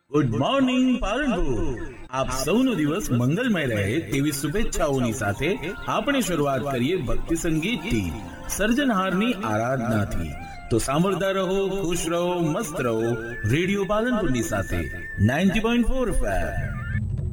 Good morning Palanpur. આપ સૌનો દિવસ મંગલમય રહે તેવી શુભેચ્છાઓની સાથે આપણે શરૂઆત કરીએ ભક્તિ સંગીતથી, સર્જનહારની આરાધનાથી। તો સાંભળતા રહો, ખુશ રહો, મસ્ત રહો રેડિયો પાલનપુરની સાથે 90.4 FM।